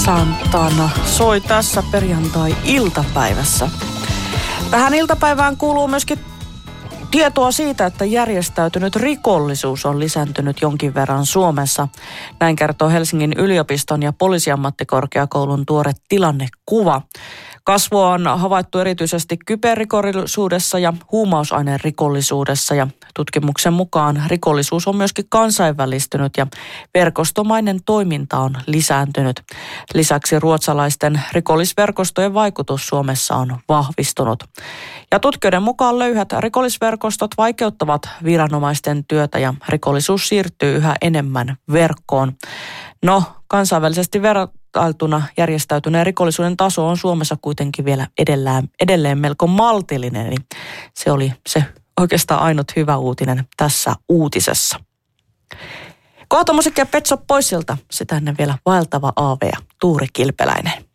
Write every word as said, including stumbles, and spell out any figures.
Santana soi tässä perjantai-iltapäivässä. Tähän iltapäivään kuuluu myöskin tietoa siitä, että järjestäytynyt rikollisuus on lisääntynyt jonkin verran Suomessa. Näin kertoo Helsingin yliopiston ja poliisiammattikorkeakoulun tuore tilannekuva. Kasvua on havaittu erityisesti kyberrikollisuudessa ja huumausainerikollisuudessa ja tutkimuksen mukaan rikollisuus on myöskin kansainvälistynyt ja verkostomainen toiminta on lisääntynyt. Lisäksi ruotsalaisten rikollisverkostojen vaikutus Suomessa on vahvistunut. Ja tutkijoiden mukaan löyhät rikollisverkostot vaikeuttavat viranomaisten työtä ja rikollisuus siirtyy yhä enemmän verkkoon. No, kansainvälisesti vertailtuna järjestäytyneen rikollisuuden taso on Suomessa kuitenkin vielä edelleen, edelleen melko maltillinen. Eli se oli se oikeastaan ainut hyvä uutinen tässä uutisessa. Kohta musiikkia Pet Shop Boysilta, se tänne vielä vaeltava A V ja Tuuri Kilpeläinen.